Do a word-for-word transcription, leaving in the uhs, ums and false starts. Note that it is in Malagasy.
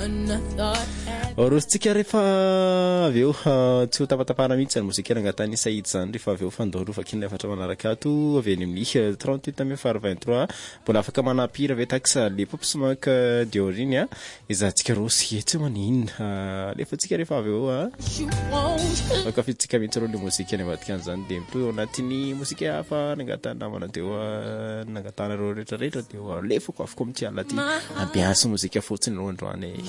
Orositsika rehefa aveo tsy ho tapatapahana mihitsy ny mozika nangatany Saïd zany rehefa aveo fandorovakiny lafatra manaraka ato avy any amin'ny trente-huit amby fara vingt-trois mbola afaka manampira ve taksa le pop smoke diorine a izahantsika rosy tsy maninona alefatsika rehefa aveo makafitsika mihitsy rô le mozika ny avadika zany de mitoy anatin'ny mozika hafa nangatany namana teo nangatana reo rehetrarehetra de alefako afaka amin'ity alina ty ambiance mozika fotsiny rô androany.